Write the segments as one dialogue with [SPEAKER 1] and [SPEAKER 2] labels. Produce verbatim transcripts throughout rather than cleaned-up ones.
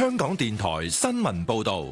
[SPEAKER 1] 香港電台新聞報道。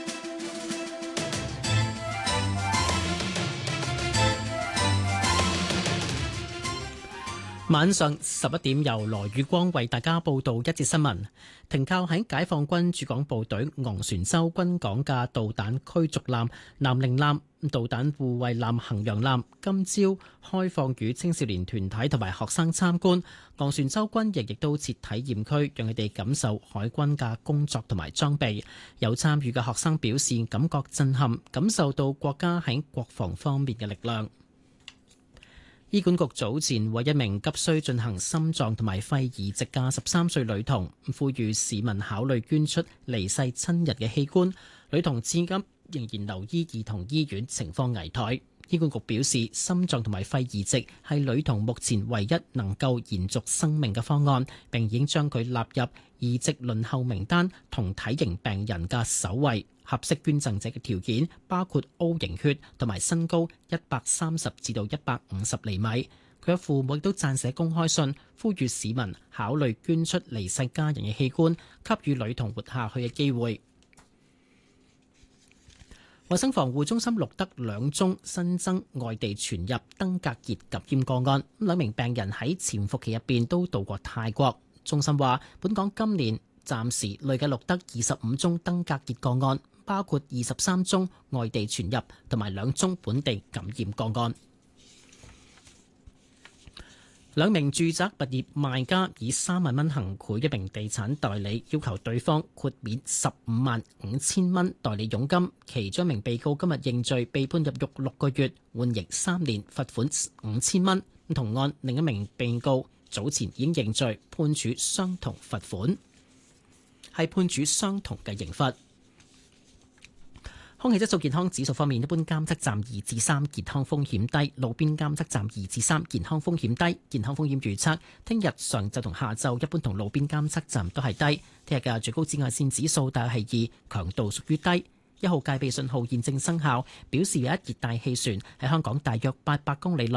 [SPEAKER 2] 晚上十一點，由羅宇光為大家報道一節新聞。停靠喺解放軍駐港部隊昂船洲軍港嘅導彈驅逐艦南寧艦、導彈護衛艦衡陽艦今朝開放予青少年團體同埋學生參觀。昂船洲軍亦亦都設體驗區，讓佢哋感受海軍嘅工作同埋裝備。有參與嘅學生表示感覺震撼，感受到國家喺國防方面嘅力量。醫管局早前為一名急需進行心臟同埋肺移植嘅十三歲女童，呼籲市民考慮捐出離世親人嘅器官。女童至今仍然留醫兒童醫院，情況危殆。醫管局表示，心臟同埋肺移植係女童目前唯一能夠延續生命嘅方案，並已經將佢納入移植輪候名單同體型病人嘅首位。合適捐贈者嘅條件包括 O 型血同埋身高一百三十至到一百五十厘米。佢嘅父母亦都撰寫公開信，呼籲市民考慮捐出離世家人嘅器官，給予女童活下去嘅機會。衛生防護中心錄得兩宗新增外地傳入登革熱感染個案，兩名病人喺潛伏期入邊都到過泰國。中心話，本港今年暫時累計錄得二十五宗登革熱個案，包括二十三宗外地傳入同埋兩宗本地感染個案。兩名住宅物業賣家以三萬蚊行賄一名地產代理，要求對方豁免十五萬五千蚊代理佣金。其中一名被告今日認罪，被判入獄六個月，緩刑三年，罰款五千蚊。同案另一名被告早前已經認罪，判處相同罰款，係判處相同嘅刑罰。空氣質素健康指數方面，一般監測站二至三，健康風險低；路邊監測站二至三，健康風險低。健康風險預測，聽日上晝同下晝一般同路邊監測站都係低。聽日嘅最高紫外線指數大約係二，強度屬於低。一號戒備信號現正生效，表示有一熱帶氣旋喺香港大約八百公里內